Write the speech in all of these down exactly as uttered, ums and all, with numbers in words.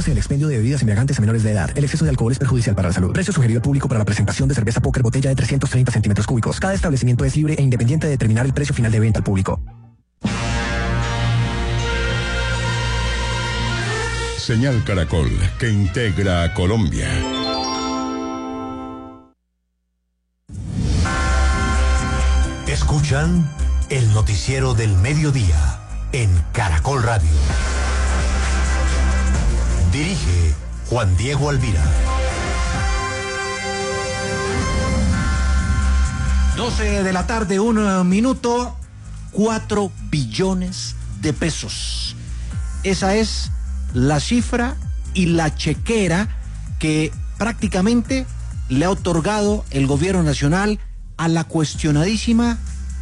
Prohíbase el expendio de bebidas embriagantes a menores de edad. El exceso de alcohol es perjudicial para la salud. Precio sugerido al público para la presentación de cerveza Póker botella de trescientos treinta centímetros cúbicos. Cada establecimiento es libre e independiente de determinar el precio final de venta al público. Señal Caracol, que integra a Colombia. Escuchan el noticiero del mediodía en Caracol Radio. Dirige Juan Diego Alvira. doce de la tarde, un minuto, cuatro billones de pesos. Esa es la cifra y la chequera que prácticamente le ha otorgado el gobierno nacional a la cuestionadísima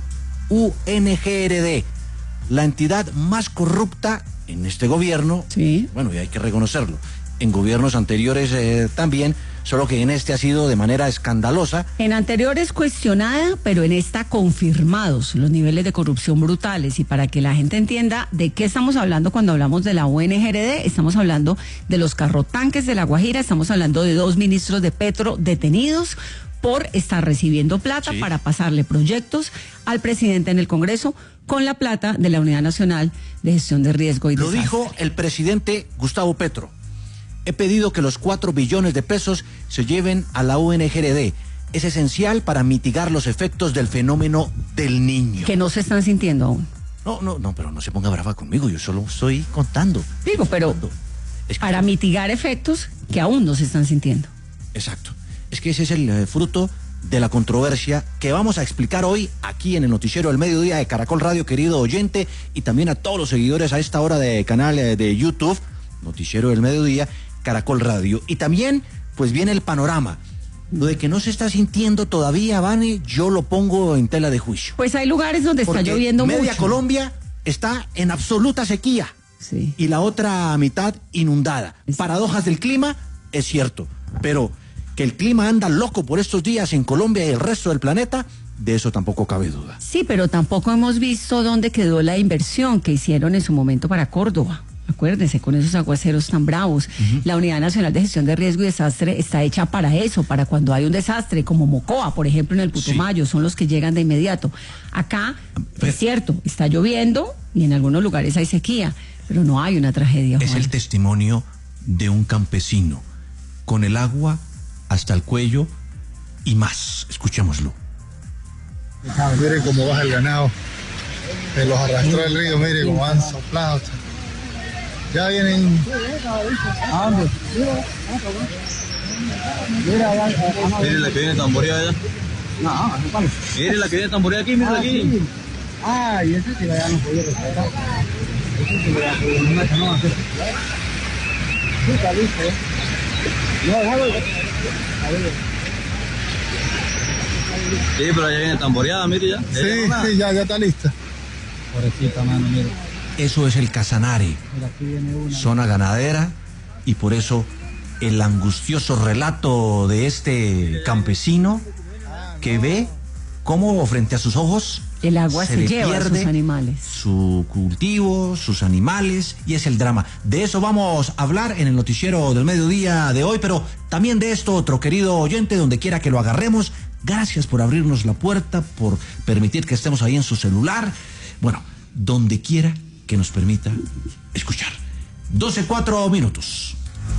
U N G R D, la entidad más corrupta en este gobierno. Sí. Bueno, y hay que reconocerlo. En gobiernos anteriores eh, también, solo que en este ha sido de manera escandalosa. En anteriores cuestionada, pero en esta confirmados los niveles de corrupción brutales. Y para que la gente entienda de qué estamos hablando cuando hablamos de la U N G R D, estamos hablando de los carrotanques de La Guajira, estamos hablando de dos ministros de Petro detenidos por estar recibiendo plata sí. para pasarle proyectos al presidente en el Congreso con la plata de la Unidad Nacional de Gestión de Riesgo y Lo Desastre. dijo el presidente Gustavo Petro. He pedido que los cuatro billones de pesos se lleven a la U N G R D. Es esencial para mitigar los efectos del fenómeno del niño. Que no se están sintiendo aún. No, no, no, pero no se ponga brava conmigo, yo solo estoy contando. Digo, pero es que para mitigar efectos que aún no se están sintiendo. Exacto. Es que ese es el eh, fruto de la controversia que vamos a explicar hoy aquí en el noticiero del mediodía de Caracol Radio, querido oyente, y también a todos los seguidores a esta hora de canal eh, de YouTube, noticiero del mediodía, Caracol Radio. Y también, pues viene el panorama. Lo de que no se está sintiendo todavía, Vane, yo lo pongo en tela de juicio. Pues hay lugares donde Porque está lloviendo media mucho. Colombia está en absoluta sequía. Sí. Y la otra mitad inundada. Sí. Paradojas del clima, es cierto, pero que el clima anda loco por estos días en Colombia y el resto del planeta, de eso tampoco cabe duda. Sí, pero tampoco hemos visto dónde quedó la inversión que hicieron en su momento para Córdoba. Acuérdense, con esos aguaceros tan bravos. Uh-huh. La Unidad Nacional de Gestión de Riesgo y Desastre está hecha para eso, para cuando hay un desastre, como Mocoa, por ejemplo, en el Putumayo, sí. son los que llegan de inmediato. Acá, pero, es cierto, está lloviendo y en algunos lugares hay sequía, pero no hay una tragedia. Es Juan. el testimonio de un campesino, con el agua hasta el cuello y más. Escuchémoslo. Mire cómo baja el ganado. Se los arrastró el río, mire cómo han soplado. Ya vienen. ¿A dónde? Mire la que viene tamboreada allá. No, no, no. Mire la que viene tamboreada aquí, mire aquí. Ah, y ese sí ya no podía respetar. Ese sí ya no no hacer. Sí, está listo. No, déjalo. Sí, pero allá viene tamboreada, mire ya. Sí, sí, ya, ya está lista. Pobrecita, mano, mire. Eso es el Casanare, zona ganadera, y por eso el angustioso relato de este campesino que ve cómo frente a sus ojos el agua se, se le lleva pierde a sus animales, su cultivo, sus animales, y es el drama. De eso vamos a hablar en el noticiero del mediodía de hoy, pero también de esto otro, querido oyente, donde quiera que lo agarremos. Gracias por abrirnos la puerta, por permitir que estemos ahí en su celular. Bueno, donde quiera que nos permita escuchar. doce, cuatro minutos.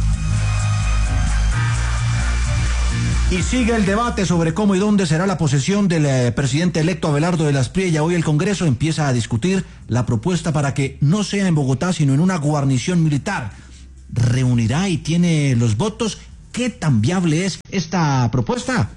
Y sigue el debate sobre cómo y dónde será la posesión del eh, presidente electo Abelardo de las Priella. Hoy el Congreso empieza a discutir la propuesta para que no sea en Bogotá, sino en una guarnición militar. ¿Reunirá y tiene los votos? ¿Qué tan viable es esta propuesta?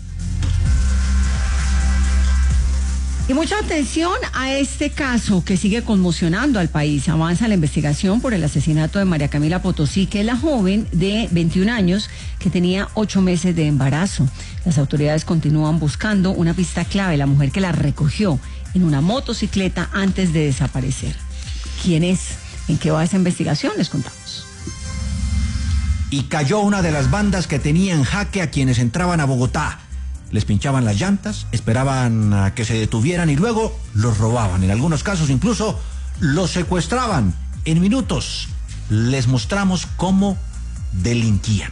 Y mucha atención a este caso que sigue conmocionando al país. Avanza la investigación por el asesinato de María Camila Potosí, que es la joven de veintiún años que tenía ocho meses de embarazo. Las autoridades continúan buscando una pista clave, la mujer que la recogió en una motocicleta antes de desaparecer. ¿Quién es? ¿En qué va esa investigación? Les contamos. Y cayó una de las bandas que tenía en jaque a quienes entraban a Bogotá. Les pinchaban las llantas, esperaban a que se detuvieran y luego los robaban. En algunos casos incluso los secuestraban en minutos. les mostramos cómo delinquían.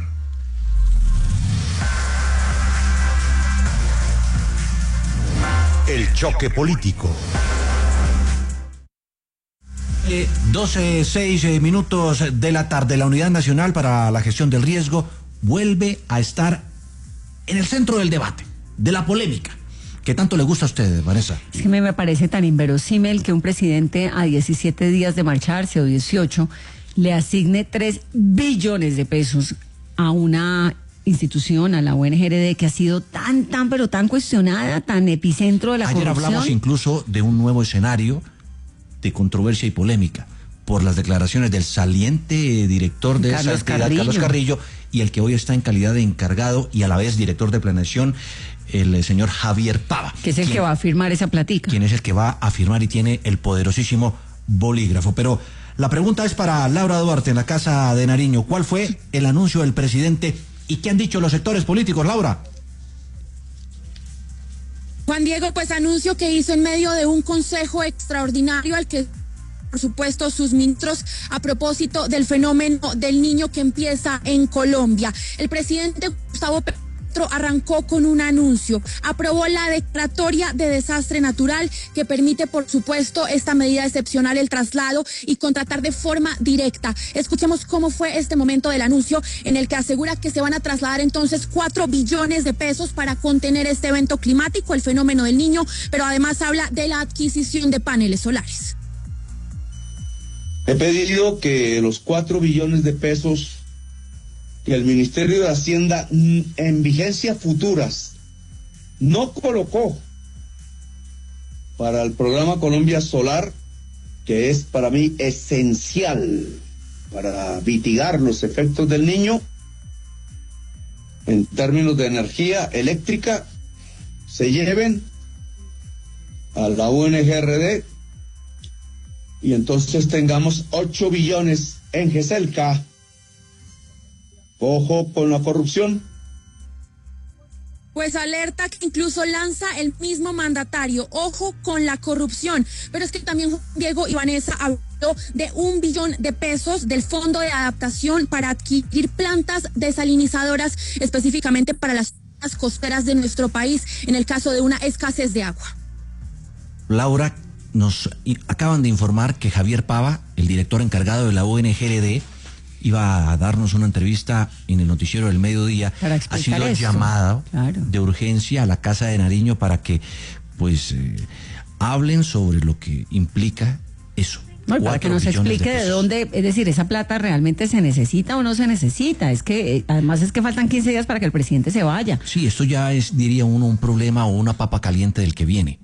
El choque político. Eh, doce, seis eh, minutos de la tarde. La Unidad Nacional para la Gestión del Riesgo vuelve a estar en el centro del debate, de la polémica. ¿Qué tanto le gusta a usted, Vanessa? Es que me, me parece tan inverosímil que un presidente a diecisiete días de marcharse o dieciocho le asigne tres billones de pesos a una institución, a la O N G R D, que ha sido tan, tan, pero tan cuestionada, tan epicentro de la Ayer corrupción. hablamos incluso de un nuevo escenario de controversia y polémica por las declaraciones del saliente director de Carlos esa entidad, Carrillo. Carlos Carrillo, y el que hoy está en calidad de encargado y a la vez director de planeación, el eh, señor Javier Pava. Que es el quien, que va a firmar esa platica. Quien es el que va a firmar y tiene el poderosísimo bolígrafo. Pero la pregunta es para Laura Duarte en la Casa de Nariño. ¿Cuál fue el anuncio del presidente y qué han dicho los sectores políticos, Laura? Juan Diego, pues anuncio que hizo en medio de un consejo extraordinario al que, por supuesto, sus ministros a propósito del fenómeno del niño que empieza en Colombia. El presidente Gustavo Petro arrancó con un anuncio, aprobó la declaratoria de desastre natural que permite, por supuesto, esta medida excepcional, el traslado y contratar de forma directa. Escuchemos cómo fue este momento del anuncio en el que asegura que se van a trasladar entonces cuatro billones de pesos para contener este evento climático, el fenómeno del niño, pero además habla de la adquisición de paneles solares. He pedido que los cuatro billones de pesos que el Ministerio de Hacienda en vigencias futuras no colocó para el programa Colombia Solar, que es para mí esencial para mitigar los efectos del niño en términos de energía eléctrica, se lleven a la O N G R D y entonces tengamos ocho billones en GESELCA. Ojo con la corrupción. Pues alerta que incluso lanza el mismo mandatario, ojo con la corrupción. Pero es que también Juan Diego y Vanessa habló de un billón de pesos del Fondo de Adaptación para adquirir plantas desalinizadoras específicamente para las zonas costeras de nuestro país en el caso de una escasez de agua. Laura, nos acaban de informar que Javier Pava, el director encargado de la O N G R D, iba a darnos una entrevista en el noticiero del mediodía. Ha sido esto. llamado Claro. de urgencia a la Casa de Nariño para que pues eh, hablen sobre lo que implica eso. No, para que nos explique de, de dónde, es decir, esa plata realmente se necesita o no se necesita. Es que eh, además es que faltan quince días para que el presidente se vaya. Sí, esto ya es, diría uno, un problema o una papa caliente del que viene.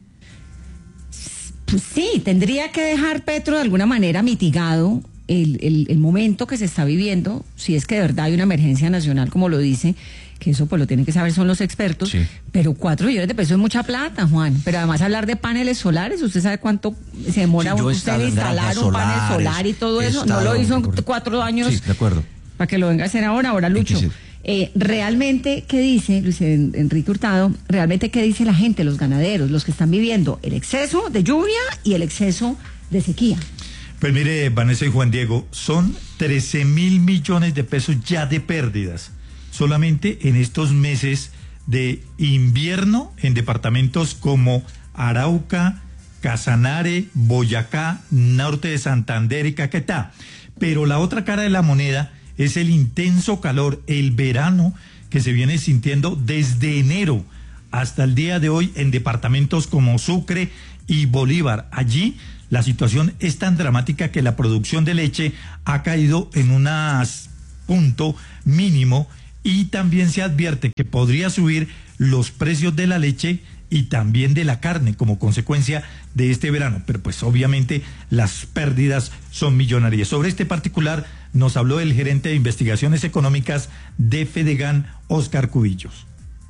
Pues sí, tendría que dejar Petro de alguna manera mitigado El, el, el momento que se está viviendo, si es que de verdad hay una emergencia nacional, como lo dice, que eso pues lo tienen que saber son los expertos, sí. Pero cuatro millones de pesos es mucha plata, Juan. Pero además hablar de paneles solares, ¿usted sabe cuánto se demora sí, usted en instalar un panel solar y todo eso? No lo hizo en cuatro años. Sí, de acuerdo. Para que lo venga a hacer ahora, ahora Lucho. Eh, realmente, ¿qué dice Luis Enrique Hurtado? Realmente, ¿qué dice la gente, los ganaderos, los que están viviendo el exceso de lluvia y el exceso de sequía? Pues mire, Vanessa y Juan Diego, son trece mil millones de pesos ya de pérdidas, solamente en estos meses de invierno en departamentos como Arauca, Casanare, Boyacá, norte de Santander y Caquetá. Pero la otra cara de la moneda es el intenso calor, el verano que se viene sintiendo desde enero hasta el día de hoy en departamentos como Sucre y Bolívar. Allí la situación es tan dramática que la producción de leche ha caído en un punto mínimo y también se advierte que podría subir los precios de la leche y también de la carne como consecuencia de este verano. Pero pues obviamente las pérdidas son millonarias. Sobre este particular nos habló el gerente de investigaciones económicas de Fedegan, Oscar Cubillos.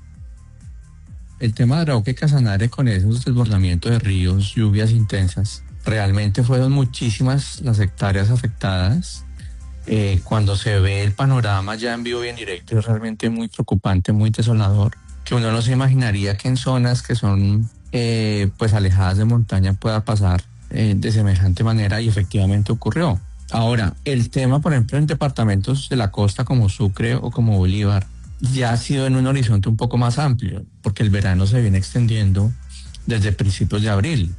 El tema de Arauca y Casanare con esos desbordamientos de ríos, lluvias intensas, realmente fueron muchísimas las hectáreas afectadas. Eh, cuando se ve el panorama ya en vivo y en directo es realmente muy preocupante, muy desolador, que uno no se imaginaría que en zonas que son eh, pues alejadas de montaña pueda pasar eh, de semejante manera y efectivamente ocurrió. Ahora, el tema, por ejemplo, en departamentos de la costa como Sucre o como Bolívar, ya ha sido en un horizonte un poco más amplio, porque el verano se viene extendiendo desde principios de abril.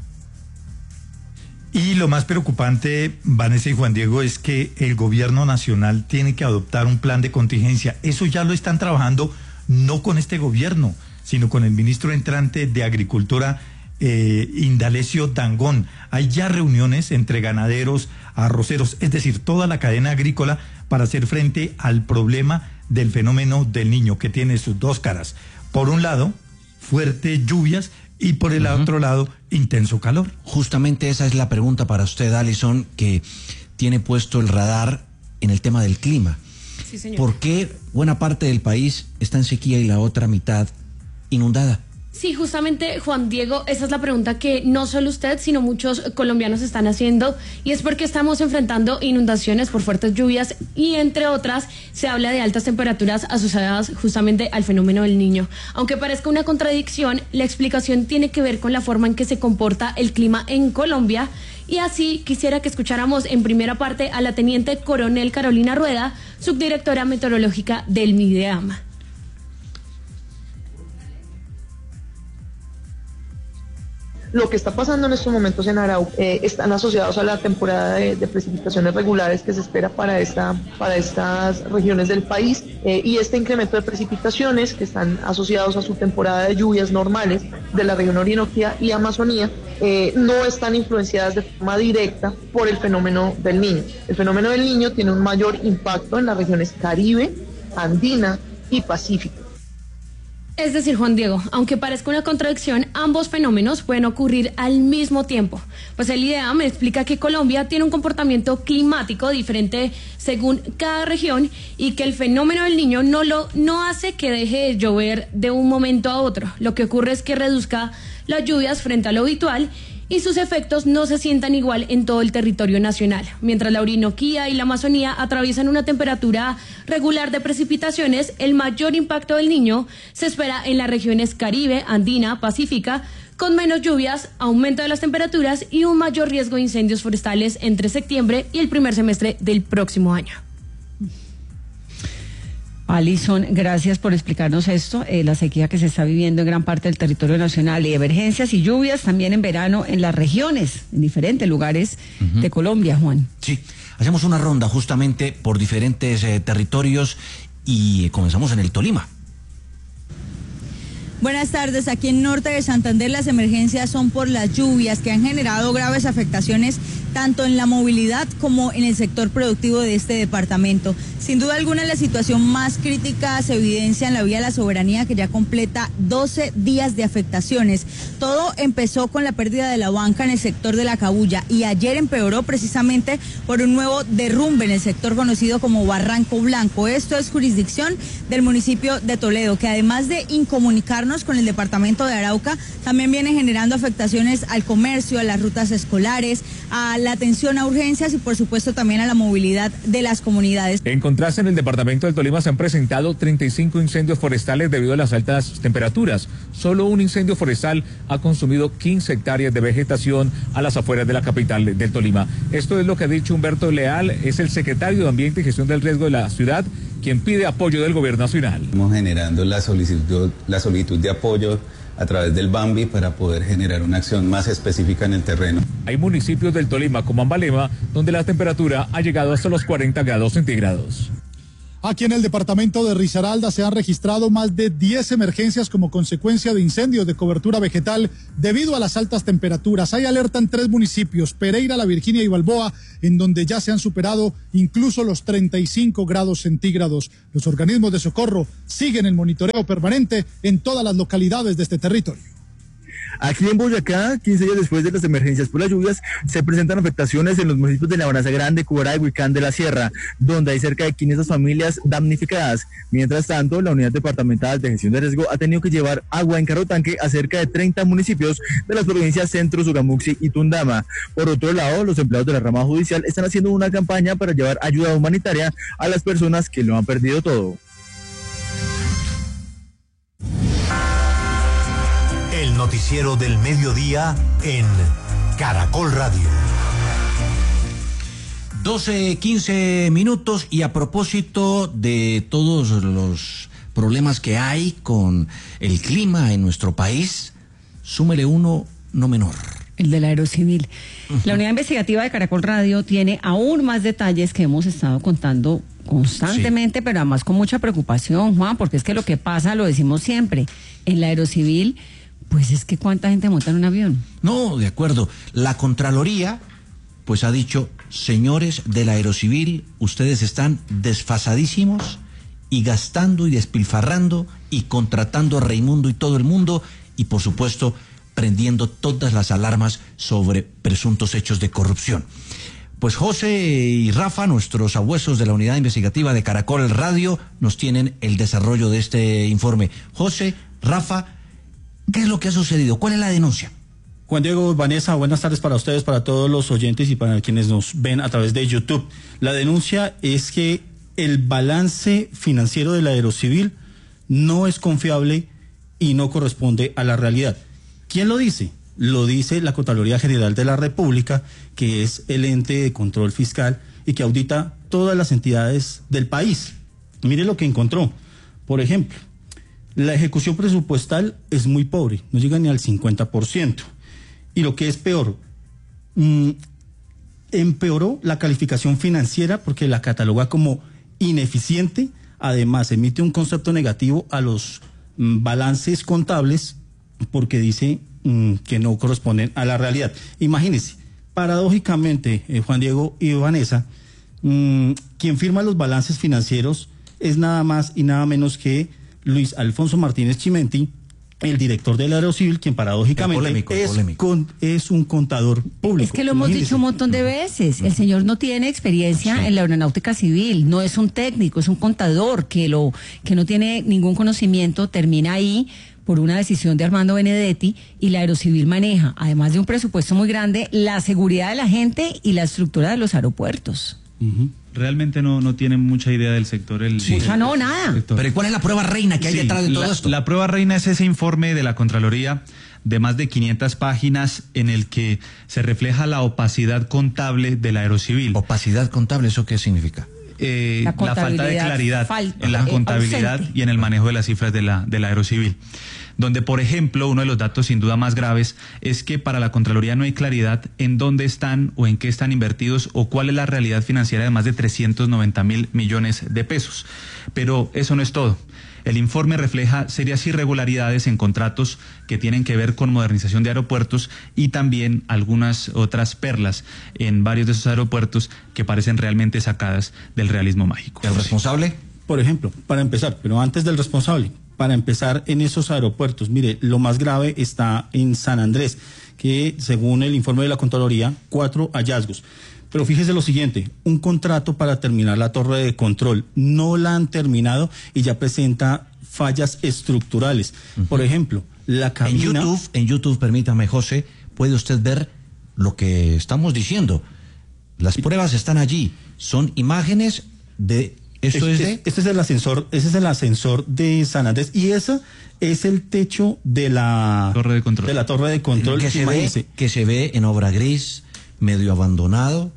Y lo más preocupante, Vanessa y Juan Diego, es que el gobierno nacional tiene que adoptar un plan de contingencia. Eso ya lo están trabajando no con este gobierno, sino con el ministro entrante de Agricultura, eh, Indalecio Dangond. Hay ya reuniones entre ganaderos, arroceros, es decir, toda la cadena agrícola para hacer frente al problema del fenómeno del Niño, que tiene sus dos caras. Por un lado, fuertes lluvias y por el uh-huh. otro lado, intenso calor. Justamente esa es la pregunta para usted, Alison, que tiene puesto el radar en el tema del clima. Sí, señor. ¿Por qué buena parte del país está en sequía y la otra mitad inundada? Sí, justamente, Juan Diego, esa es la pregunta que no solo usted, sino muchos colombianos están haciendo, y es porque estamos enfrentando inundaciones por fuertes lluvias y, entre otras, se habla de altas temperaturas asociadas justamente al fenómeno del Niño. Aunque parezca una contradicción, la explicación tiene que ver con la forma en que se comporta el clima en Colombia, y así quisiera que escucháramos en primera parte a la teniente coronel Carolina Rueda, subdirectora meteorológica del MIDEAM. Lo que está pasando en estos momentos en Arauca eh, están asociados a la temporada de, de precipitaciones regulares que se espera para, esta, para estas regiones del país eh, y este incremento de precipitaciones que están asociados a su temporada de lluvias normales de la región Orinoquía y Amazonía eh, no están influenciadas de forma directa por el fenómeno del Niño. El fenómeno del Niño tiene un mayor impacto en las regiones Caribe, Andina y Pacífico. Es decir, Juan Diego, aunque parezca una contradicción, ambos fenómenos pueden ocurrir al mismo tiempo. Pues el IDEAM explica que Colombia tiene un comportamiento climático diferente según cada región y que el fenómeno del Niño no, lo, no hace que deje de llover de un momento a otro. Lo que ocurre es que reduzca las lluvias frente a lo habitual y sus efectos no se sientan igual en todo el territorio nacional. Mientras la Orinoquía y la Amazonía atraviesan una temperatura regular de precipitaciones, el mayor impacto del Niño se espera en las regiones Caribe, Andina, Pacífica, con menos lluvias, aumento de las temperaturas y un mayor riesgo de incendios forestales entre septiembre y el primer semestre del próximo año. Alison, gracias por explicarnos esto, eh, la sequía que se está viviendo en gran parte del territorio nacional y emergencias y lluvias también en verano en las regiones, en diferentes lugares uh-huh. de Colombia, Juan. Sí, hacemos una ronda justamente por diferentes eh, territorios y comenzamos en el Tolima. Buenas tardes. Aquí en Norte de Santander las emergencias son por las lluvias que han generado graves afectaciones tanto en la movilidad como en el sector productivo de este departamento. Sin duda alguna la situación más crítica se evidencia en la vía de la Soberanía, que ya completa doce días de afectaciones. Todo empezó con la pérdida de la banca en el sector de La Cabulla y ayer empeoró precisamente por un nuevo derrumbe en el sector conocido como Barranco Blanco. Esto es jurisdicción del municipio de Toledo, que además de incomunicarnos con el departamento de Arauca, también viene generando afectaciones al comercio, a las rutas escolares, a la atención a urgencias y por supuesto también a la movilidad de las comunidades. En contraste, en el departamento del Tolima se han presentado treinta y cinco incendios forestales debido a las altas temperaturas. Solo un incendio forestal ha consumido quince hectáreas de vegetación a las afueras de la capital del Tolima. Esto es lo que ha dicho Humberto Leal, es el secretario de Ambiente y Gestión del Riesgo de la ciudad, quien pide apoyo del gobierno nacional. Estamos generando la solicitud, la solicitud de apoyo a través del Bambi para poder generar una acción más específica en el terreno. Hay municipios del Tolima como Ambalema donde la temperatura ha llegado hasta los cuarenta grados centígrados. Aquí en el departamento de Risaralda se han registrado más de diez emergencias como consecuencia de incendios de cobertura vegetal debido a las altas temperaturas. Hay alerta en tres municipios, Pereira, La Virginia y Balboa, en donde ya se han superado incluso los treinta y cinco grados centígrados. Los organismos de socorro siguen el monitoreo permanente en todas las localidades de este territorio. Aquí en Boyacá, quince días después de las emergencias por las lluvias, se presentan afectaciones en los municipios de Labanaza Grande, Cubará y Huicán de la Sierra, donde hay cerca de quinientas familias damnificadas. Mientras tanto, la Unidad Departamental de Gestión de Riesgo ha tenido que llevar agua en carro tanque a cerca de treinta municipios de las provincias Centro, Sogamuxi y Tundama. Por otro lado, los empleados de la rama judicial están haciendo una campaña para llevar ayuda humanitaria a las personas que lo han perdido todo. Noticiero del mediodía en Caracol Radio. doce, quince minutos, y a propósito de todos los problemas que hay con el clima en nuestro país, súmele uno no menor. El del Aerocivil. Uh-huh. La unidad investigativa de Caracol Radio tiene aún más detalles que hemos estado contando constantemente, sí, pero además con mucha preocupación, Juan, porque es que lo que pasa, lo decimos siempre, en la Aerocivil, pues es que ¿cuánta gente monta en un avión? No, de acuerdo. La Contraloría, pues ha dicho, señores de la Aerocivil, ustedes están desfasadísimos y gastando y despilfarrando y contratando a Raimundo y todo el mundo, y por supuesto prendiendo todas las alarmas sobre presuntos hechos de corrupción. Pues José y Rafa, nuestros abuesos de la unidad investigativa de Caracol Radio, nos tienen el desarrollo de este informe. José, Rafa, ¿qué es lo que ha sucedido? ¿Cuál es la denuncia? Juan Diego, Vanessa, buenas tardes para ustedes, para todos los oyentes y para quienes nos ven a través de YouTube. La denuncia es que el balance financiero de la Aerocivil no es confiable y no corresponde a la realidad. ¿Quién lo dice? Lo dice la Contraloría General de la República, que es el ente de control fiscal y que audita todas las entidades del país. Mire lo que encontró. Por ejemplo, la ejecución presupuestal es muy pobre, no llega ni al cincuenta por ciento. Y lo que es peor, mmm, empeoró la calificación financiera porque la cataloga como ineficiente. Además, emite un concepto negativo a los mmm, balances contables porque dice mmm, que no corresponden a la realidad. Imagínense, paradójicamente, eh, Juan Diego y Vanessa, mmm, quien firma los balances financieros es nada más y nada menos que Luis Alfonso Martínez Chimenti, el director del Aerocivil, quien paradójicamente polémico, es, con, es un contador público. Es que lo hemos dicho un montón de veces. El señor no tiene experiencia sí. en la aeronáutica civil, no es un técnico, es un contador que, lo, que no tiene ningún conocimiento, termina ahí por una decisión de Armando Benedetti, y la Aerocivil maneja, además de un presupuesto muy grande, la seguridad de la gente y la estructura de los aeropuertos. Uh-huh. Realmente no, no tienen mucha idea del sector. El, sí. Mucha no, nada. Sector. Pero ¿cuál es la prueba reina que hay sí, detrás de todo la, esto? La prueba reina es ese informe de la Contraloría de más de quinientas páginas en el que se refleja la opacidad contable de la Aerocivil. ¿Opacidad contable? ¿Eso qué significa? Eh, la, la falta de claridad fal- en la contabilidad eh, y en el manejo de las cifras de la, de la Aerocivil. Donde, por ejemplo, uno de los datos sin duda más graves es que para la Contraloría no hay claridad en dónde están o en qué están invertidos o cuál es la realidad financiera de más de trescientos noventa mil millones de pesos. Pero eso no es todo. El informe refleja serias irregularidades en contratos que tienen que ver con modernización de aeropuertos y también algunas otras perlas en varios de esos aeropuertos que parecen realmente sacadas del realismo mágico. ¿El responsable? Por ejemplo, para empezar, pero antes del responsable, para empezar en esos aeropuertos, mire, lo más grave está en San Andrés, que según el informe de la Contraloría, cuatro hallazgos. Pero fíjese lo siguiente, un contrato para terminar la torre de control, no la han terminado y ya presenta fallas estructurales. Uh-huh. Por ejemplo, la cabina... En YouTube, en YouTube, permítame, José, puede usted ver lo que estamos diciendo. Las pruebas están allí, son imágenes de... ¿Esto es, es de? Este es el ascensor, ese es el ascensor de San Andrés y ese es el techo de la torre de control. De la torre de control que, se ve, que se ve en obra gris, medio abandonado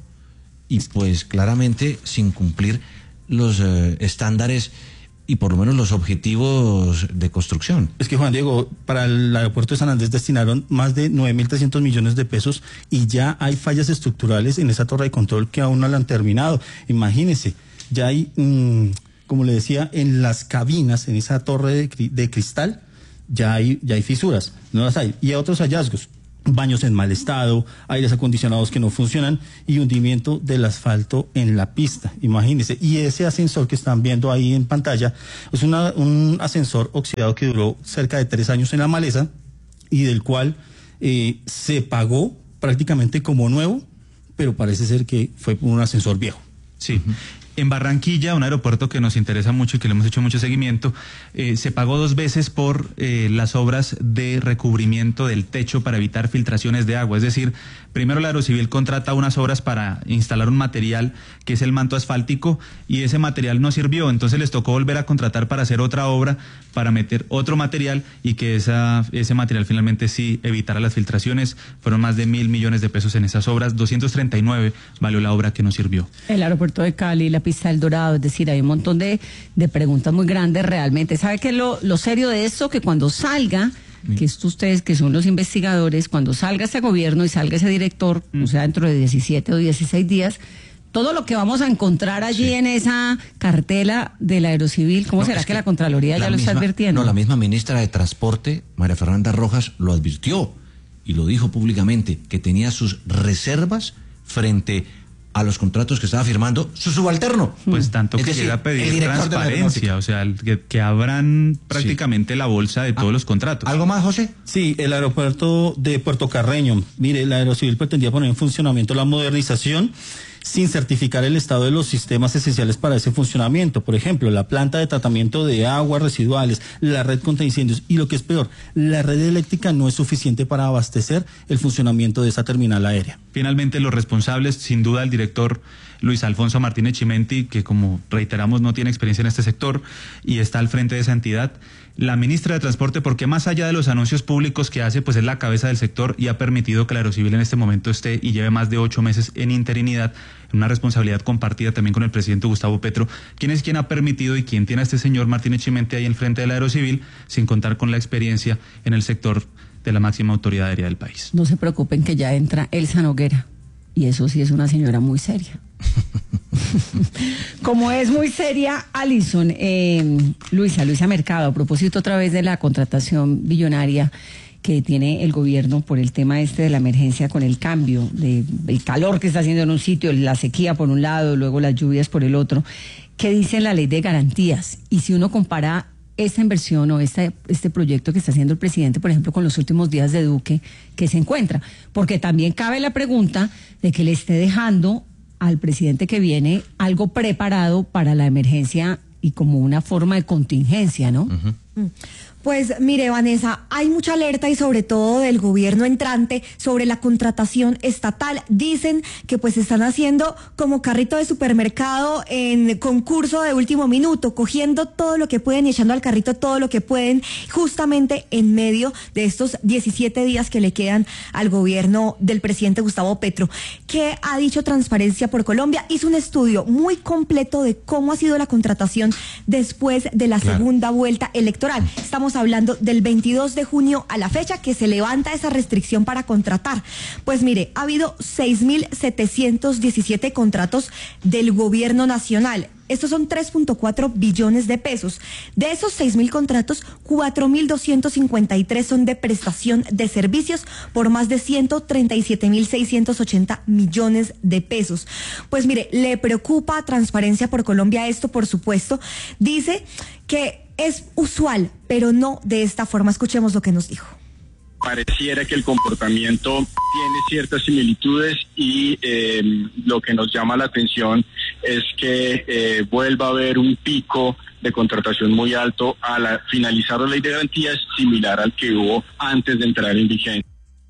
y pues claramente sin cumplir los eh, estándares y por lo menos los objetivos de construcción. Es que, Juan Diego, para el aeropuerto de San Andrés destinaron más de nueve mil trescientos millones de pesos y ya hay fallas estructurales en esa torre de control que aún no la han terminado. Imagínese. Ya hay, mmm, como le decía, en las cabinas, en esa torre de, cri- de cristal, ya hay, ya hay fisuras, no las hay. Y hay otros hallazgos, baños en mal estado, aires acondicionados que no funcionan y hundimiento del asfalto en la pista, imagínense. Y ese ascensor que están viendo ahí en pantalla es una, un ascensor oxidado que duró cerca de tres años en la maleza y del cual eh, se pagó prácticamente como nuevo, pero parece ser que fue un ascensor viejo. Sí, En Barranquilla, un aeropuerto que nos interesa mucho y que le hemos hecho mucho seguimiento, eh, se pagó dos veces por eh, las obras de recubrimiento del techo para evitar filtraciones de agua. Es decir, primero la Aerocivil contrata unas obras para instalar un material que es el manto asfáltico y ese material no sirvió. Entonces les tocó volver a contratar para hacer otra obra, para meter otro material y que esa, ese material finalmente sí evitara las filtraciones. Fueron más de mil millones de pesos en esas obras. doscientos treinta y nueve valió la obra que no sirvió. El aeropuerto de Cali, la pista del Dorado, es decir, hay un montón de, de preguntas muy grandes realmente. ¿Sabe qué es lo, lo serio de esto? Que cuando salga, que esto ustedes que son los investigadores, cuando salga ese gobierno y salga ese director, mm. o sea, dentro de diecisiete o dieciséis días, todo lo que vamos a encontrar allí sí. en esa cartela de la Aerocivil, ¿cómo no, será que, que la Contraloría la ya misma, lo está advirtiendo? No, la misma ministra de Transporte, María Fernanda Rojas, lo advirtió y lo dijo públicamente, que tenía sus reservas frente a los contratos que estaba firmando su subalterno. Pues tanto que decir, llega a pedir transparencia, o sea, que, que abran prácticamente sí. la bolsa de todos ah, los contratos. ¿Algo más, José? Sí, el aeropuerto de Puerto Carreño. Mire, la Aerocivil pretendía poner en funcionamiento la modernización sin certificar el estado de los sistemas esenciales para ese funcionamiento. Por ejemplo, la planta de tratamiento de aguas residuales, la red contra incendios y lo que es peor, la red eléctrica no es suficiente para abastecer el funcionamiento de esa terminal aérea. Finalmente, los responsables, sin duda, el director Luis Alfonso Martínez Chimenti, que como reiteramos no tiene experiencia en este sector y está al frente de esa entidad, la ministra de Transporte, porque más allá de los anuncios públicos que hace, pues es la cabeza del sector y ha permitido que la Aerocivil en este momento esté y lleve más de ocho meses en interinidad, en una responsabilidad compartida también con el presidente Gustavo Petro, quien es quien ha permitido y quien tiene a este señor Martínez Chimenti ahí en frente de la Aerocivil, sin contar con la experiencia en el sector de la máxima autoridad aérea del país. No se preocupen que ya entra Elsa Noguera, y eso sí es una señora muy seria. Como es muy seria, Alison, eh, Luisa, Luisa Mercado, a propósito otra vez de la contratación billonaria que tiene el gobierno por el tema este de la emergencia con el cambio, de el calor que está haciendo en un sitio, la sequía por un lado, luego las lluvias por el otro. ¿Qué dice la ley de garantías? Y si uno compara esta inversión o este, este proyecto que está haciendo el presidente, por ejemplo, con los últimos días de Duque, ¿qué se encuentra? Porque también cabe la pregunta de que le esté dejando al presidente que viene algo preparado para la emergencia y como una forma de contingencia, ¿no? Uh-huh. Pues mire, Vanessa, hay mucha alerta y sobre todo del gobierno entrante sobre la contratación estatal. Dicen que pues están haciendo como carrito de supermercado en concurso de último minuto, cogiendo todo lo que pueden y echando al carrito todo lo que pueden, justamente en medio de estos diecisiete días que le quedan al gobierno del presidente Gustavo Petro. ¿Qué ha dicho Transparencia por Colombia? Hizo un estudio muy completo de cómo ha sido la contratación después de la claro. segunda vuelta electoral. Estamos hablando del veintidós de junio a la fecha que se levanta esa restricción para contratar. Pues mire, ha habido seis mil setecientos diecisiete contratos del gobierno nacional. Estos son tres punto cuatro billones de pesos. De esos seis mil contratos, cuatro mil doscientos cincuenta y tres son de prestación de servicios por más de ciento treinta y siete mil seiscientos ochenta millones de pesos. Pues mire, le preocupa a Transparencia por Colombia esto, por supuesto. Dice que es usual, pero no de esta forma. Escuchemos lo que nos dijo. Pareciera que el comportamiento tiene ciertas similitudes y eh, lo que nos llama la atención es que eh, vuelva a haber un pico de contratación muy alto a la finalizar la ley de garantías, similar al que hubo antes de entrar en vigencia.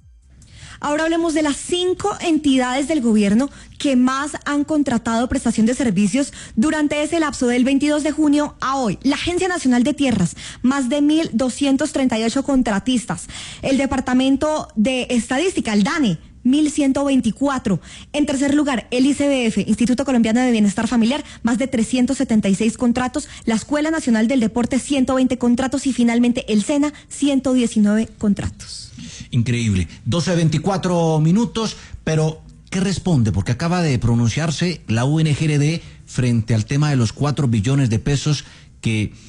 Ahora hablemos de las cinco entidades del gobierno que más han contratado prestación de servicios durante ese lapso del veintidós de junio a hoy. La Agencia Nacional de Tierras, más de mil doscientos treinta y ocho contratistas. El Departamento de Estadística, el DANE, mil ciento veinticuatro. En tercer lugar, el I C B F, Instituto Colombiano de Bienestar Familiar, más de trescientos setenta y seis contratos. La Escuela Nacional del Deporte, ciento veinte contratos. Y finalmente el SENA, ciento diecinueve contratos. Increíble. doce veinticuatro minutos, pero ¿qué responde? Porque acaba de pronunciarse la U N G R D frente al tema de los cuatro billones de pesos que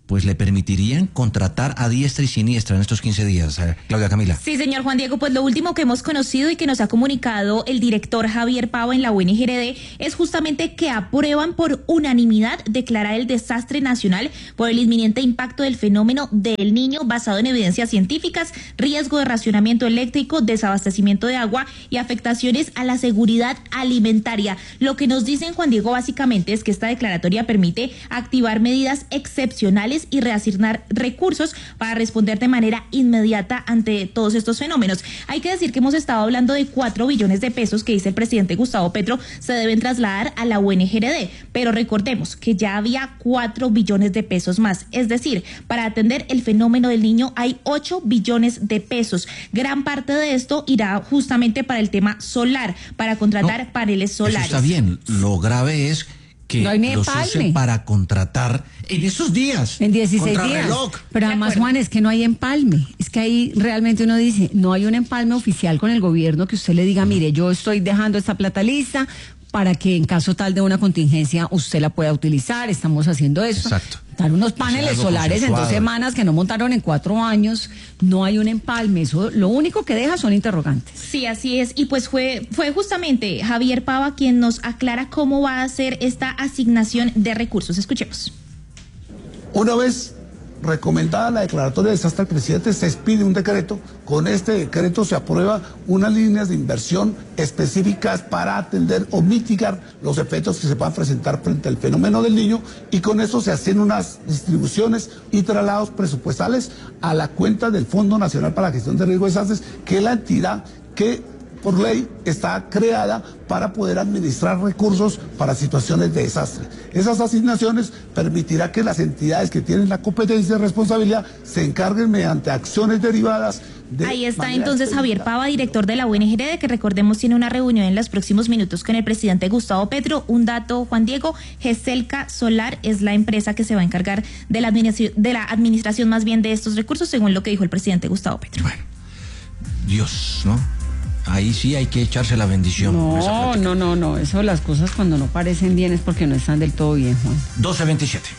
pues le permitirían contratar a diestra y siniestra en estos quince días. Eh, Claudia Camila. Sí, señor Juan Diego, pues lo último que hemos conocido y que nos ha comunicado el director Javier Pava en la U N G R D es justamente que aprueban por unanimidad declarar el desastre nacional por el inminente impacto del fenómeno del Niño basado en evidencias científicas, riesgo de racionamiento eléctrico, desabastecimiento de agua y afectaciones a la seguridad alimentaria. Lo que nos dicen, Juan Diego, básicamente es que esta declaratoria permite activar medidas excepcionales y reasignar recursos para responder de manera inmediata ante todos estos fenómenos. Hay que decir que hemos estado hablando de cuatro billones de pesos que dice el presidente Gustavo Petro se deben trasladar a la U N G R D, pero recordemos que ya había cuatro billones de pesos más, es decir, para atender el fenómeno del Niño hay ocho billones de pesos. Gran parte de esto irá justamente para el tema solar, para contratar no, paneles solares. Eso está bien, lo grave es que no los usen para contratar en esos días. En dieciséis días. Pero además, Juan, es que no hay empalme. Es que ahí realmente uno dice, no hay un empalme oficial con el gobierno que usted le diga, mire, yo estoy dejando esta plata lista para que en caso tal de una contingencia usted la pueda utilizar. Estamos haciendo eso. Exacto. Montar unos paneles solares en dos semanas que no montaron en cuatro años. No hay un empalme. Eso lo único que deja son interrogantes. Sí, así es. Y pues fue, fue justamente Javier Pava quien nos aclara cómo va a ser esta asignación de recursos. Escuchemos. Una vez recomendada la declaratoria de desastre al presidente, se expide un decreto. Con este decreto se aprueba unas líneas de inversión específicas para atender o mitigar los efectos que se puedan presentar frente al fenómeno del Niño, y con eso se hacen unas distribuciones y traslados presupuestales a la cuenta del Fondo Nacional para la Gestión de Riesgo de Desastres, que es la entidad que por ley está creada para poder administrar recursos para situaciones de desastre. Esas asignaciones permitirá que las entidades que tienen la competencia y responsabilidad se encarguen mediante acciones derivadas. De Ahí está entonces Javier Pava, director de la U N G R D, que recordemos tiene una reunión en los próximos minutos con el presidente Gustavo Petro. Un dato, Juan Diego, Geselca Solar es la empresa que se va a encargar de la administración, de la administración más bien de estos recursos, según lo que dijo el presidente Gustavo Petro. Bueno, Dios, ¿no? Ahí sí hay que echarse la bendición. No, no, no, no. Eso, las cosas cuando no parecen bien es porque no están del todo bien, Juan. doce veintisiete.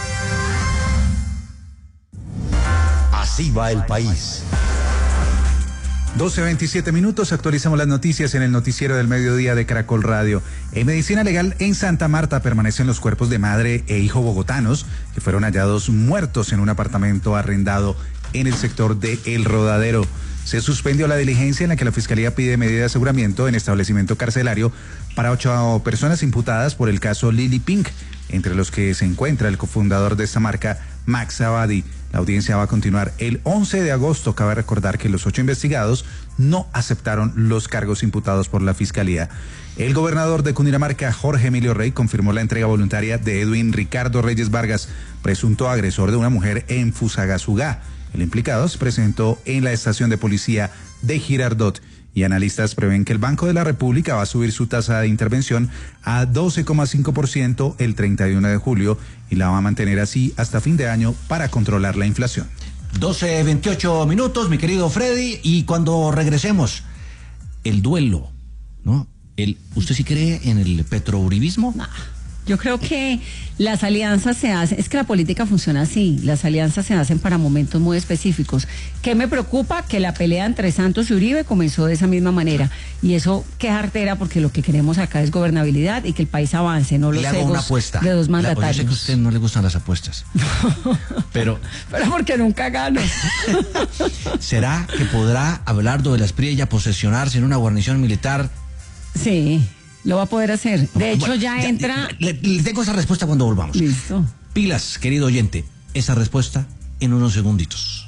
Así va el país. doce veintisiete minutos, actualizamos las noticias en el noticiero del mediodía de Caracol Radio. En medicina legal en Santa Marta permanecen los cuerpos de madre e hijo bogotanos que fueron hallados muertos en un apartamento arrendado en el sector de El Rodadero. Se suspendió la diligencia en la que la Fiscalía pide medida de aseguramiento en establecimiento carcelario para ocho personas imputadas por el caso Lily Pink, entre los que se encuentra el cofundador de esta marca, Max Abadi. La audiencia va a continuar el once de agosto. Cabe recordar que los ocho investigados no aceptaron los cargos imputados por la Fiscalía. El gobernador de Cundinamarca, Jorge Emilio Rey, confirmó la entrega voluntaria de Edwin Ricardo Reyes Vargas, presunto agresor de una mujer en Fusagasugá. El implicado se presentó en la estación de policía de Girardot, y analistas prevén que el Banco de la República va a subir su tasa de intervención a doce coma cinco por ciento el treinta y uno de julio y la va a mantener así hasta fin de año para controlar la inflación. doce veintiocho minutos, mi querido Freddy, y cuando regresemos, el duelo, ¿no? El, ¿usted sí cree en el petrouribismo? Nah. Yo creo que las alianzas se hacen, es que la política funciona así, las alianzas se hacen para momentos muy específicos. ¿Qué me preocupa? Que la pelea entre Santos y Uribe comenzó de esa misma manera, y eso qué jartera, porque lo que queremos acá es gobernabilidad y que el país avance, no los Le hago egos una apuesta. de dos mandatarios. Yo sé que a usted no le gustan las apuestas, pero... pero porque nunca gano. ¿Será que podrá hablar de las Priella, posesionarse en una guarnición militar? Sí. Lo va a poder hacer. De hecho, bueno, ya, ya entra... Le, le tengo esa respuesta cuando volvamos. Listo. Pilas, querido oyente. Esa respuesta en unos segunditos.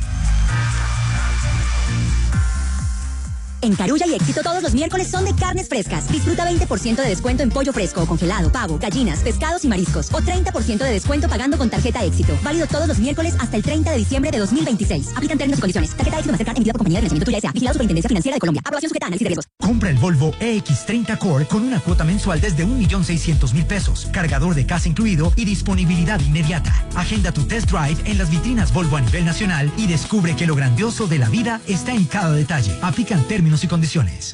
En Carulla y Éxito todos los miércoles son de carnes frescas. Disfruta veinte por ciento de descuento en pollo fresco o congelado, pavo, gallinas, pescados y mariscos. O treinta por ciento de descuento pagando con tarjeta Éxito. Válido todos los miércoles hasta el treinta de diciembre de dos mil veintiséis. Aplican términos y condiciones. Tarjeta Éxito Mastercard emitida por Compañía de Financiamiento Tuya S A. Vigilado Superintendencia Financiera de Colombia. Aprobación sujeta a análisis de riesgos. Compra el Volvo E X treinta Core con una cuota mensual desde un millón seiscientos mil pesos. Cargador de casa incluido y disponibilidad inmediata. Agenda tu test drive en las vitrinas Volvo a nivel nacional y descubre que lo grandioso de la vida está en cada detalle. Aplican términos y condiciones.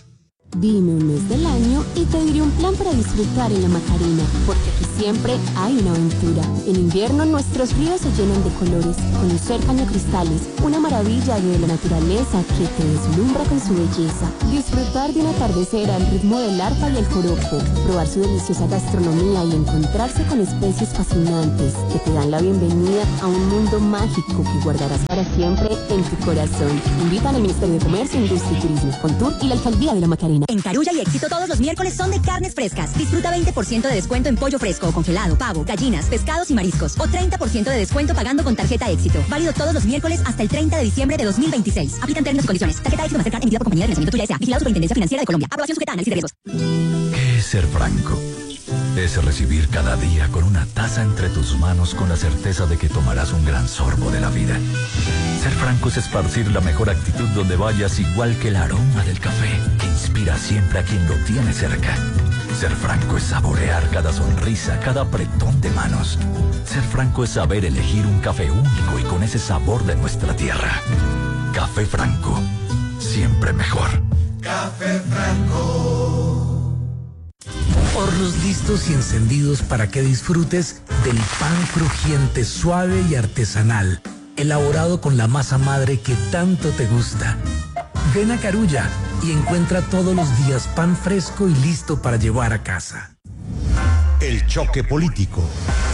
Dime un mes del año y te diré un plan para disfrutar en la Macarena, porque aquí siempre hay una aventura. En invierno nuestros ríos se llenan de colores, conocer cañocristales, una maravilla de la naturaleza que te deslumbra con su belleza. Disfrutar de un atardecer al ritmo del arpa y el joropo, probar su deliciosa gastronomía y encontrarse con especies fascinantes que te dan la bienvenida a un mundo mágico que guardarás para siempre en tu corazón. Invitan al Ministerio de Comercio, Industria y Turismo, Contur y la Alcaldía de la Macarena. En Carulla y Éxito todos los miércoles son de carnes frescas. Disfruta veinte por ciento de descuento en pollo fresco o congelado, pavo, gallinas, pescados y mariscos. O treinta por ciento de descuento pagando con tarjeta Éxito. Válido todos los miércoles hasta el treinta de diciembre de dos mil veintiséis. Aplican términos y condiciones. Tarjeta Éxito Mastercard emitida por Compañía de Financiamiento Tuya S A. Vigilado Superintendencia Financiera de Colombia. Aprobación sujeta a análisis de riesgos. ¿Qué es ser franco? Es recibir cada día con una taza entre tus manos con la certeza de que tomarás un gran sorbo de la vida. Ser franco es esparcir la mejor actitud donde vayas, igual que el aroma del café, que inspira siempre a quien lo tiene cerca. Ser franco es saborear cada sonrisa, cada apretón de manos. Ser franco es saber elegir un café único y con ese sabor de nuestra tierra. Café Franco, siempre mejor. Café Franco. Hornos listos y encendidos para que disfrutes del pan crujiente, suave y artesanal, elaborado con la masa madre que tanto te gusta. Ven a Carulla y encuentra todos los días pan fresco y listo para llevar a casa. El choque político.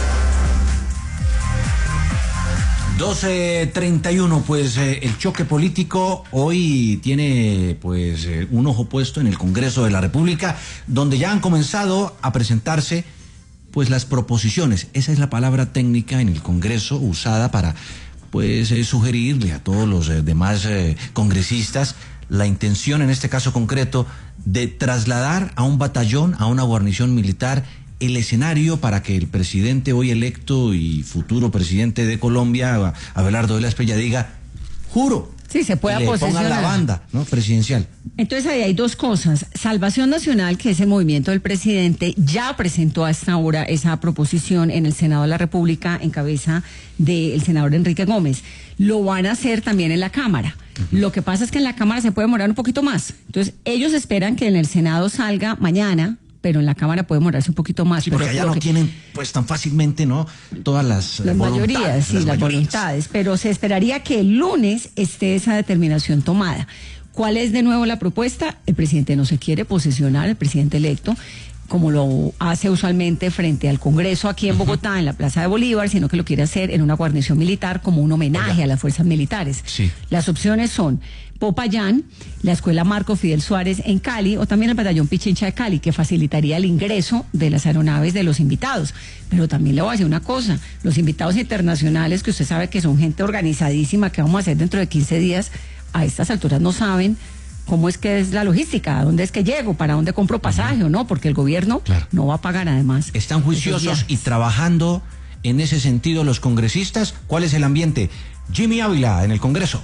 doce treinta y uno, pues eh, el choque político hoy tiene pues eh, un ojo puesto en el Congreso de la República, donde ya han comenzado a presentarse pues las proposiciones. Esa es la palabra técnica en el Congreso usada para pues eh, sugerirle a todos los eh, demás eh, congresistas la intención, en este caso concreto, de trasladar a un batallón, a una guarnición militar, el escenario para que el presidente hoy electo y futuro presidente de Colombia, Abelardo de la Espriella, diga, juro, sí, se pueda que le posesionar. pongan la banda, ¿no?, presidencial. Entonces ahí hay dos cosas. Salvación Nacional, que es el movimiento del presidente, ya presentó a esta hora esa proposición en el Senado de la República en cabeza del senador Enrique Gómez. Lo van a hacer también en la Cámara. Uh-huh. Lo que pasa es que en la Cámara se puede demorar un poquito más. Entonces ellos esperan que en el Senado salga mañana, pero en la Cámara puede demorarse un poquito más. Sí, porque pero allá no que... tienen pues tan fácilmente, ¿no?, todas las Las mayorías, sí, las, las voluntades, pero se esperaría que el lunes esté esa determinación tomada. ¿Cuál es de nuevo la propuesta? El presidente no se quiere posesionar, el presidente electo, como lo hace usualmente frente al Congreso aquí en Bogotá, uh-huh, en la Plaza de Bolívar, sino que lo quiere hacer en una guarnición militar como un homenaje Oiga. a las fuerzas militares. Sí. Las opciones son Popayán, la Escuela Marco Fidel Suárez en Cali, o también el Batallón Pichincha de Cali, que facilitaría el ingreso de las aeronaves de los invitados. Pero también le voy a decir una cosa, los invitados internacionales, que usted sabe que son gente organizadísima, que vamos a hacer dentro de quince días, a estas alturas no saben cómo es que es la logística, a dónde es que llego, para dónde compro pasaje o no, porque el gobierno claro. no va a pagar además. Están juiciosos y trabajando en ese sentido los congresistas. ¿Cuál es el ambiente? Jimmy Ávila, en el Congreso.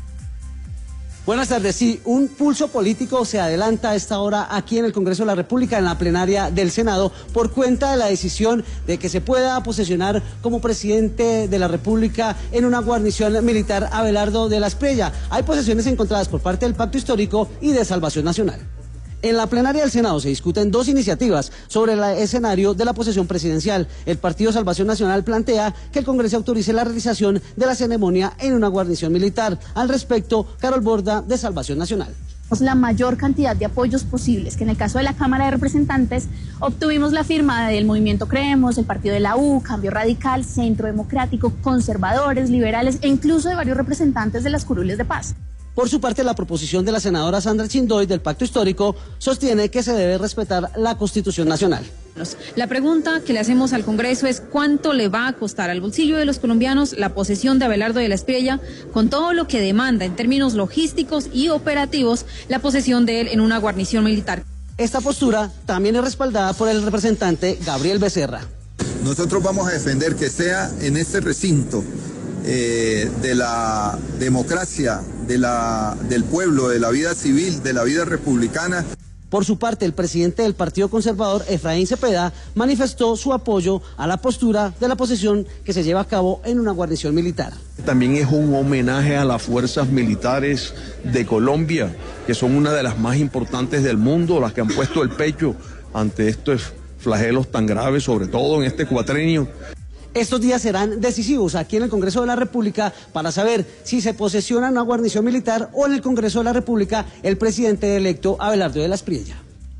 Buenas tardes. Sí, un pulso político se adelanta a esta hora aquí en el Congreso de la República, en la plenaria del Senado, por cuenta de la decisión de que se pueda posesionar como presidente de la República en una guarnición militar Abelardo de la Espriella. Hay posesiones encontradas por parte del Pacto Histórico y de Salvación Nacional. En la plenaria del Senado se discuten dos iniciativas sobre el escenario de la posesión presidencial. El Partido Salvación Nacional plantea que el Congreso autorice la realización de la ceremonia en una guarnición militar. Al respecto, Carol Borda, de Salvación Nacional. La mayor cantidad de apoyos posibles, que en el caso de la Cámara de Representantes obtuvimos la firma del Movimiento Creemos, el Partido de la U, Cambio Radical, Centro Democrático, conservadores, liberales e incluso de varios representantes de las curules de paz. Por su parte, la proposición de la senadora Sandra Chindoy del Pacto Histórico sostiene que se debe respetar la Constitución Nacional. La pregunta que le hacemos al Congreso es cuánto le va a costar al bolsillo de los colombianos la posesión de Abelardo de la Espriella, con todo lo que demanda en términos logísticos y operativos la posesión de él en una guarnición militar. Esta postura también es respaldada por el representante Gabriel Becerra. Nosotros vamos a defender que sea en este recinto eh, de la democracia, de la, del pueblo, de la vida civil, de la vida republicana. Por su parte, el presidente del Partido Conservador, Efraín Cepeda, manifestó su apoyo a la postura de la posesión que se lleva a cabo en una guarnición militar. También es un homenaje a las fuerzas militares de Colombia, que son una de las más importantes del mundo, las que han puesto el pecho ante estos flagelos tan graves, sobre todo en este cuatrenio. Estos días serán decisivos aquí en el Congreso de la República para saber si se posesiona una guarnición militar o en el Congreso de la República el presidente electo Abelardo de la Espriella.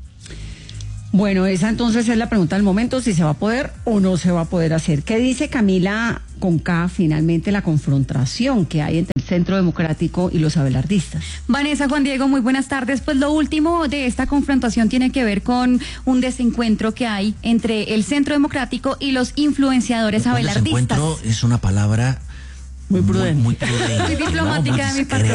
Bueno, esa entonces es la pregunta del momento, si se va a poder o no se va a poder hacer. ¿Qué dice Camila Conca finalmente la confrontación que hay entre el Centro Democrático y los abelardistas? Vanessa, Juan Diego, muy buenas tardes. Pues lo último de esta confrontación tiene que ver con un desencuentro que hay entre el Centro Democrático y los influenciadores abelardistas. Desencuentro es una palabra muy prudente. Muy, muy prudente. Muy diplomática no, de mi parte.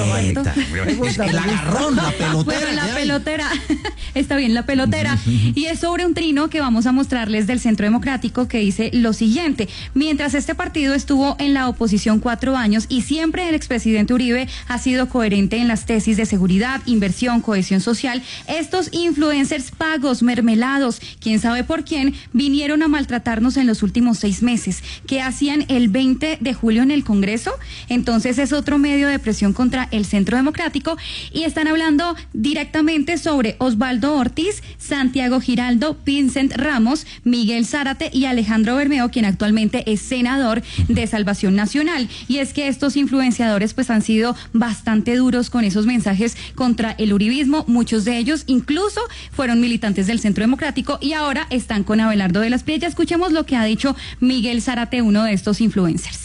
El agarrón, la pelotera. Bueno, la pelotera. Está bien, la pelotera. Y es sobre un trino que vamos a mostrarles del Centro Democrático que dice lo siguiente. Mientras este partido estuvo en la oposición cuatro años y siempre el expresidente Uribe ha sido coherente en las tesis de seguridad, inversión, cohesión social, estos influencers pagos, mermelados, quién sabe por quién, vinieron a maltratarnos en los últimos seis meses. ¿Qué hacían el veinte de julio en el Congreso? Entonces es otro medio de presión contra el Centro Democrático y están hablando directamente sobre Osvaldo Ortiz, Santiago Giraldo, Vincent Ramos, Miguel Zárate y Alejandro Bermeo, quien actualmente es senador de Salvación Nacional. Y es que estos influenciadores pues han sido bastante duros con esos mensajes contra el uribismo, muchos de ellos incluso fueron militantes del Centro Democrático y ahora están con Abelardo de la Espriella. Escuchemos lo que ha dicho Miguel Zárate, uno de estos influencers.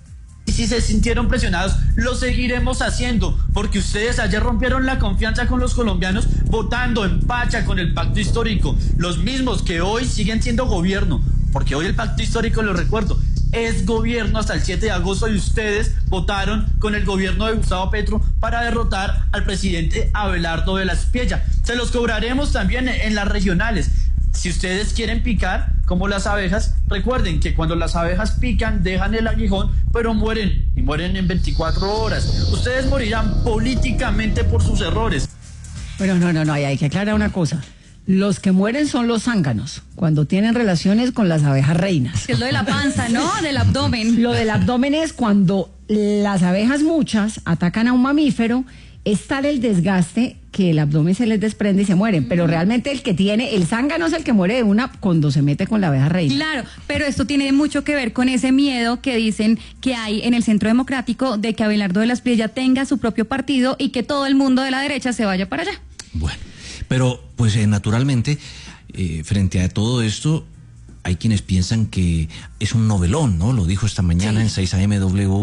Y si se sintieron presionados, lo seguiremos haciendo, porque ustedes ayer rompieron la confianza con los colombianos votando en pacha con el pacto histórico, los mismos que hoy siguen siendo gobierno, porque hoy el pacto histórico, lo recuerdo, es gobierno hasta el siete de agosto y ustedes votaron con el gobierno de Gustavo Petro para derrotar al presidente Abelardo de la Espriella. Se los cobraremos también en las regionales. Si ustedes quieren picar como las abejas, recuerden que cuando las abejas pican dejan el aguijón, pero mueren y mueren en veinticuatro horas. Ustedes morirán políticamente por sus errores. Pero no, no, no, hay que aclarar una cosa. Los que mueren son los zánganos, cuando tienen relaciones con las abejas reinas. Es lo de la panza, ¿no? Del abdomen. Lo del abdomen es cuando las abejas muchas atacan a un mamífero, es tal el desgaste que el abdomen se les desprende y se mueren, pero realmente el que tiene, el zángano es el que muere de una cuando se mete con la abeja reina. Claro, pero esto tiene mucho que ver con ese miedo que dicen que hay en el Centro Democrático de que Abelardo de la Espriella tenga su propio partido y que todo el mundo de la derecha se vaya para allá. Bueno, pero pues eh, naturalmente, eh, frente a todo esto, hay quienes piensan que es un novelón, ¿no? Lo dijo esta mañana sí. En seis A M W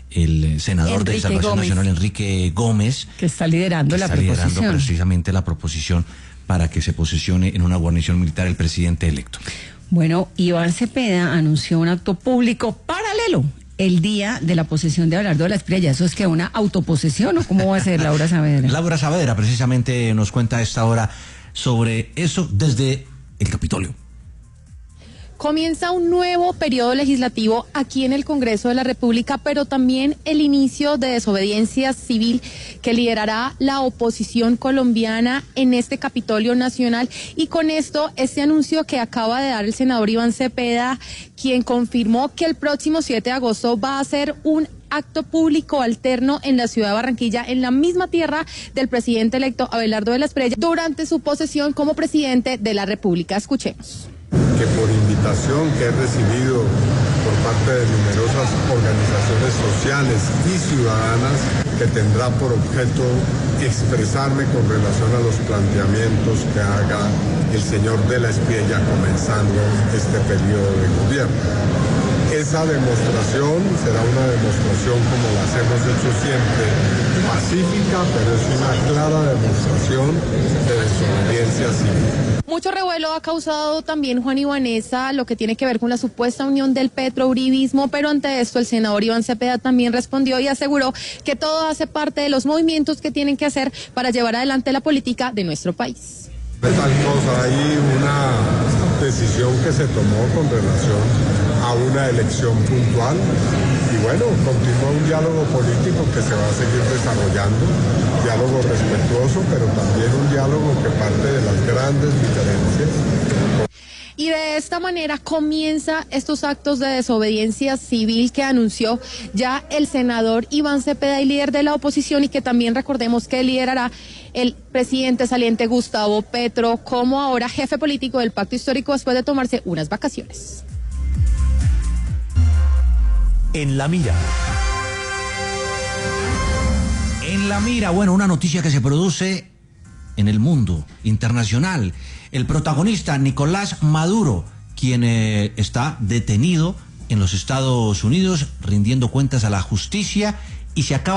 el senador Enrique de Salvación Gómez. Nacional, Enrique Gómez, que está liderando que la está proposición. liderando precisamente la proposición para que se posesione en una guarnición militar el presidente electo. Bueno, Iván Cepeda anunció un acto público paralelo el día de la posesión de Abelardo de la Espriella. ¿Eso es que una autoposesión o cómo va a ser, Laura Saavedra? Laura Saavedra precisamente nos cuenta a esta hora sobre eso desde el Capitolio. Comienza un nuevo periodo legislativo aquí en el Congreso de la República, pero también el inicio de desobediencia civil que liderará la oposición colombiana en este Capitolio Nacional. Y con esto, este anuncio que acaba de dar el senador Iván Cepeda, quien confirmó que el próximo siete de agosto va a ser un acto público alterno en la ciudad de Barranquilla, en la misma tierra del presidente electo Abelardo de la Espriella, durante su posesión como presidente de la República. Escuchemos. Que por invitación que he recibido por parte de numerosas organizaciones sociales y ciudadanas, que tendrá por objeto expresarme con relación a los planteamientos que haga el señor de la Espriella comenzando este periodo de gobierno. Esa demostración será una demostración, como las hemos hecho siempre, pacífica, pero es una clara demostración de desobediencia civil. Mucho revuelo ha causado también, Juan y Vanessa, lo que tiene que ver con la supuesta unión del petrouribismo, pero ante esto el senador Iván Cepeda también respondió y aseguró que todo hace parte de los movimientos que tienen que hacer para llevar adelante la política de nuestro país. De tal cosa, hay una decisión que se tomó con relación a una elección puntual y bueno, continúa un diálogo político que se va a seguir desarrollando, diálogo respetuoso, pero también un diálogo que parte de las grandes diferencias. Y de esta manera comienza estos actos de desobediencia civil que anunció ya el senador Iván Cepeda, y líder de la oposición, y que también recordemos que liderará el presidente saliente Gustavo Petro como ahora jefe político del Pacto Histórico después de tomarse unas vacaciones. En la mira. En la mira, bueno, una noticia que se produce en el mundo internacional. El protagonista, Nicolás Maduro, quien eh, está detenido en los Estados Unidos, rindiendo cuentas a la justicia, y se acaba